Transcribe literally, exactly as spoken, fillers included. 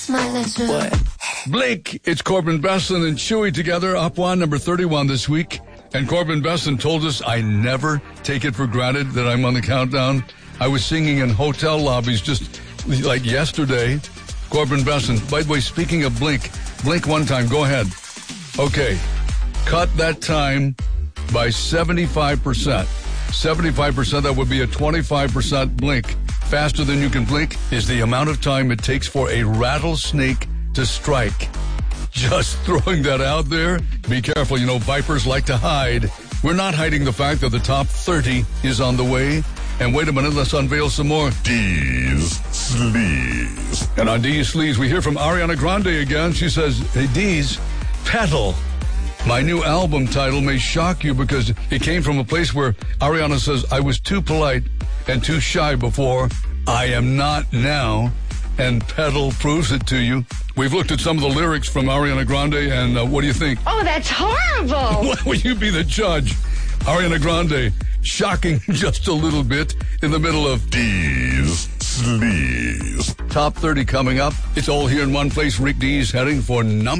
What? Blink, it's Corbin Besson and Chewy together, up one, number thirty-one this week. And Corbin Besson told us I never take it for granted that I'm on the countdown. I was singing in hotel lobbies just like yesterday. Corbin Besson. By the way, speaking of Blink, blink one time. Go ahead. Okay. Cut that time by seventy-five percent. seventy-five percent, that would be a twenty-five percent blink. Faster than you can blink is the amount of time it takes for a rattlesnake to strike. Just throwing that out there. Be careful, you know, vipers like to hide. We're not hiding the fact that the top thirty is on the way. And wait a minute, let's unveil some more D's Sleaze. And on D's Sleaze, we hear from Ariana Grande again. She says, hey, D's, pedal. My new album title may shock you because it came from a place where Ariana says, I was too polite and too shy before. I am not now. And pedal proves it to you. We've looked at some of the lyrics from Ariana Grande, and uh, what do you think? Oh, that's horrible. Why will you be the judge? Ariana Grande, shocking just a little bit in the middle of D's Sleaze. Top thirty coming up. It's all here in one place. Rick D's heading for number